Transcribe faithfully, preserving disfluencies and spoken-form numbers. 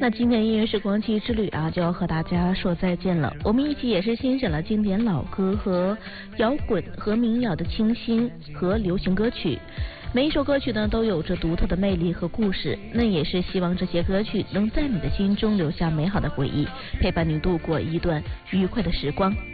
那今天音乐时光机之旅啊，就要和大家说再见了。我们一起也是欣赏了经典老歌和摇滚和民谣的清新和流行歌曲。每一首歌曲呢都有着独特的魅力和故事，那也是希望这些歌曲能在你的心中留下美好的回忆，陪伴你度过一段愉快的时光。